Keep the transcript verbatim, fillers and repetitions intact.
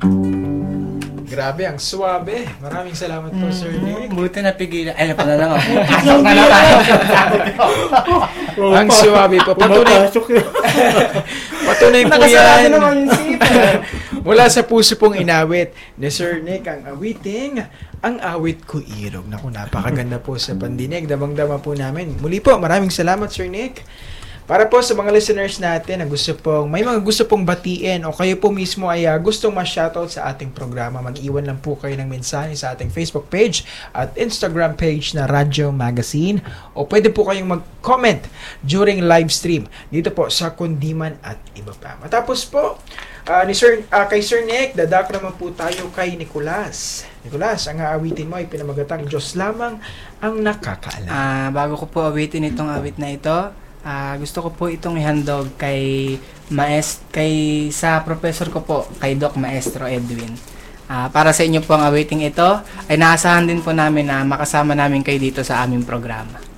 Grabe, ang suwabe. Maraming salamat po, Sir Nick. Buti napigilan. Ay, napala lang ako. Pasok na lang tayo. Ang suwabe po. Patunay, patunay po Nakasarado yan. naman yung seat. Mula sa puso pong inawit ni Sir Nick ang awiting Ang Awit Ko Irog. Naku, napakaganda po sa pandinig. Damang-dama po namin. Muli po, maraming salamat, Sir Nick. Para po sa mga listeners natin na gusto pong, may mga gusto pong batiin o kayo po mismo ay uh, gustong ma-shoutout sa ating programa, mag-iwan lang po kayo ng mensahe sa ating Facebook page at Instagram page na Radyo Magazine o pwede po kayong mag-comment during live stream dito po sa Kundiman at iba pa. Matapos po, uh, ni Sir, uh, kay Sir Nick, dadak naman po tayo kay Nicolas. Nicolas, ang aawitin mo ay pinamagatang Diyos lamang ang nakakaalam. Ah, bago ko po awitin itong awit na ito, Uh, gusto ko po itong ihandog kay maest kay sa professor ko po, kay Doc Maestro Edwin. Uh, para sa inyo po ang awiting ito, ay naasahan din po namin na makasama namin kayo dito sa aming programa.